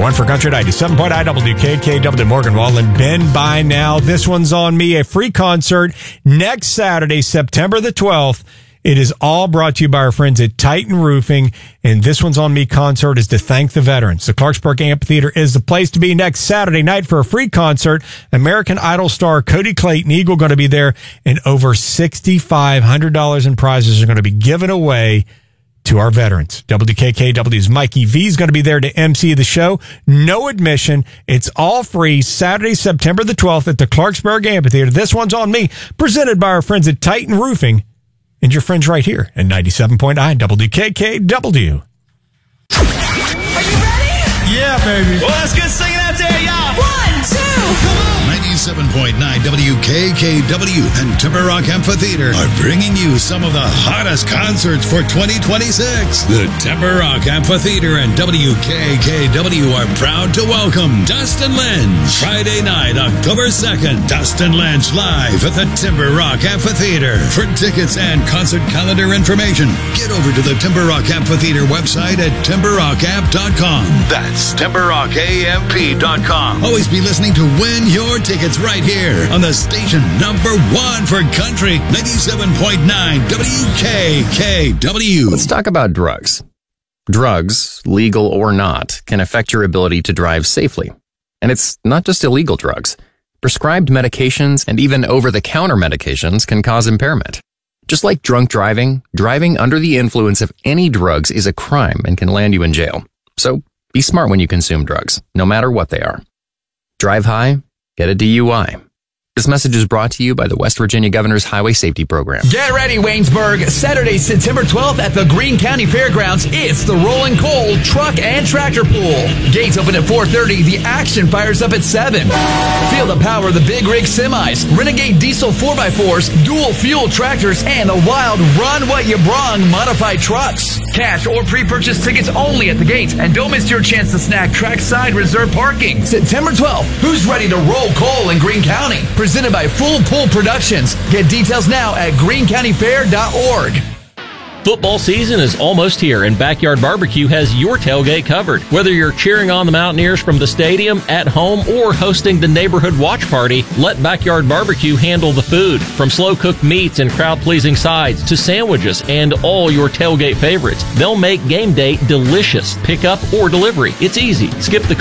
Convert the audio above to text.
1 for Country 97.9 WKKW Morgan Wallen. Been by now. This one's on me. A free concert next Saturday, September the 12th. It is all brought to you by our friends at Titan Roofing, and This One's on Me concert is to thank the veterans. The Clarksburg Amphitheater is the place to be next Saturday night for a free concert. American Idol star Cody Clayton Eagle going to be there, and over $6,500 in prizes are going to be given away to our veterans. WKKW's Mikey V is going to be there to MC the show. No admission. It's all free. Saturday, September the 12th at the Clarksburg Amphitheater. This One's on Me, presented by our friends at Titan Roofing. And your friends right here at 97.9 WKKW. Are you ready? Yeah, baby. Well, let's get singing out there, y'all. 1, 2, come on. 97.9 WKKW and Timber Rock Amphitheater are bringing you some of the hottest concerts for 2026. The Timber Rock Amphitheater and WKKW are proud to welcome Dustin Lynch. Friday night, October 2nd, Dustin Lynch live at the Timber Rock Amphitheater. For tickets and concert calendar information, get over to the Timber Rock Amphitheater website at timberrockamp.com. That's timberrockamp.com. Always be listening to win your tickets right here on the station number 1 for country, 97.9 WKKW. Let's talk about drugs. Drugs, legal or not, can affect your ability to drive safely. And it's not just illegal drugs. Prescribed medications and even over-the-counter medications can cause impairment. Just like drunk driving, driving under the influence of any drugs is a crime and can land you in jail. So be smart when you consume drugs, no matter what they are. Drive high, get a DUI. This message is brought to you by the West Virginia Governor's Highway Safety Program. Get ready, Waynesburg. Saturday, September 12th at the Greene County Fairgrounds. It's the Rolling Coal Truck and Tractor Pool. Gates open at 4:30. The action fires up at 7. Feel the power of the big rig semis, Renegade diesel 4x4s, dual fuel tractors, and the wild Run What You Brung modified trucks. Cash or pre-purchase tickets only at the gates. And don't miss your chance to snack trackside reserved parking. September 12th. Who's ready to roll coal in Greene County? Presented by Full Pool Productions. Get details now at greencountyfair.org. Football season is almost here, and Backyard Barbecue has your tailgate covered. Whether you're cheering on the Mountaineers from the stadium, at home, or hosting the neighborhood watch party, let Backyard Barbecue handle the food. From slow-cooked meats and crowd-pleasing sides to sandwiches and all your tailgate favorites, they'll make game day delicious. Pick up or delivery. It's easy. Skip the